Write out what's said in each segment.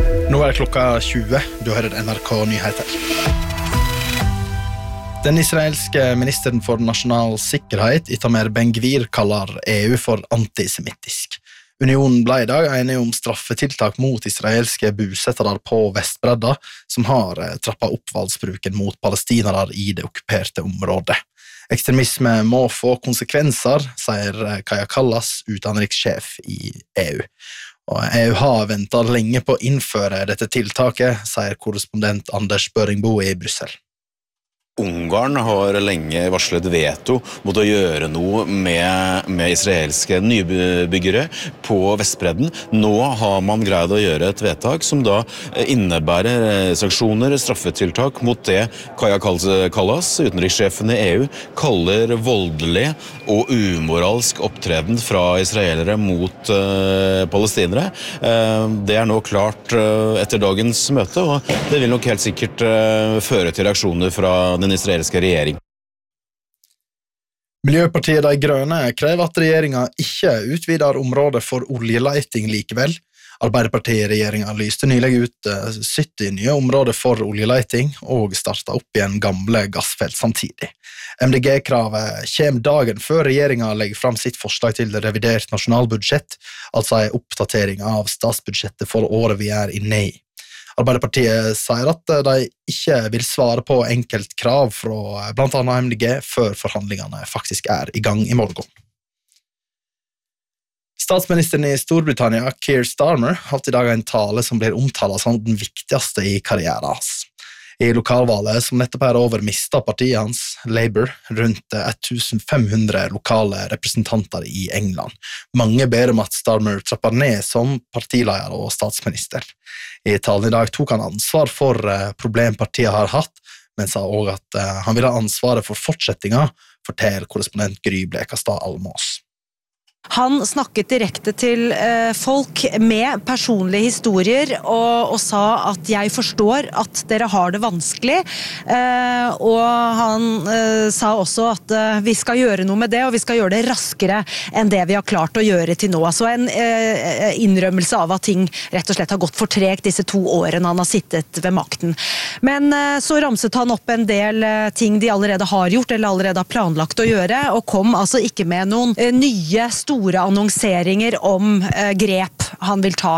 Nå klokka 20, du hører NRK Nyheter. Den israelske ministeren for nasjonal sikkerhet, Itamar Ben-Gvir, kaller EU for antisemittisk. Unionen ble I dag enig om straffetiltak mot israelske bosettere på Vestbredda, som har trappet opp voldsbruken mot palestinere I det okkuperte området. Ekstremisme må få konsekvenser, sier Kaja Kallas, utenrikssjef I EU. Og EU har ventet lenge på å innføre dette tiltaket, sier korrespondent Anders Børingbo I Brussel. Ungarn har lenge varslet veto mot å gjøre noe med israelske nybyggere på Vestbredden. Nå har man greid å gjøre et vedtak som da innebærer sanksjoner, straffetiltak mot det Kaja Kallas, utenrikssjefen I EU, kaller voldelig og umoralsk opptreden fra israelere mot palestinere. Det nå klart etter dagens møte, og det vil nok helt sikkert føre til reaksjoner fra den israelske regjering. Miljøpartiet De Grønne krever at regjeringen ikke utvider området for oljeleiting likevel. Arbeiderpartiet-regjeringen lyste nylig ut 70 nye områder for oljeleiting og startet opp igjen gamle gassfelt samtidig. MDG-kravet kommer dagen før regjeringen legger fram sitt forslag til revidert nasjonalbudsjett, altså en oppdatering av statsbudsjettet for året vi inne I. Arbeiderpartiet sier at de ikke vil svare på enkelt krav fra blant annet MDG før forhandlingene faktisk I gang I morgen. Statsministeren I Storbritannia, Keir Starmer, holdt I dag en tale som blir omtalt som den viktigste I karrieren hans. I lokalvalget som nettopp over mistet partiet hans, Labour, rundt 1500 lokale representanter I England. Mange ber om at Starmer trapper ned som partileder og statsminister. I talen I dag tok han ansvar for problempartiet har hatt, men sa også at han ville ha ansvaret for fortsettingen, forteller korrespondent Gry Blekastad Almås. Han snakket direkte til folk med personlige historier og sa at jeg forstår at dere har det vanskelig, og han sa også at vi skal gjøre noe med det, og vi skal gjøre det raskere enn det vi har klart å gjøre til nå. Altså en innrømmelse av at ting rett og slett har gått for tregt disse 2 årene han har sittet ved makten. Men så ramset han opp en del ting de allerede har gjort, eller allerede har planlagt å gjøre, og kom altså ikke med noen nye store annonseringer om grep han vil ta.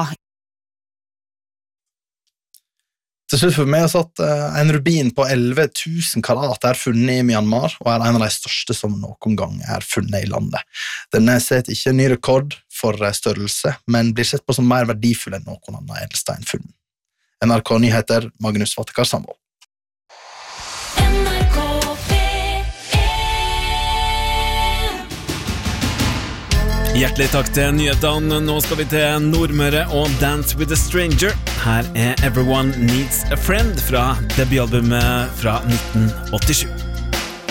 Til slutt for meg at en rubin på 11 000 karat funnet I Myanmar, og en av de største som noen gang funnet I landet. Den setter ikke ny rekord for størrelse, men blir sett på som mer verdifull enn noen annen edelstein funnet. NRK Nyheter, Magnus Vatekar Samvold. Hjertelig takk til nyhetene. Nå skal vi til Nordmøre og Dance with a Stranger. Her Everyone Needs a Friend fra debutalbumet fra 1987.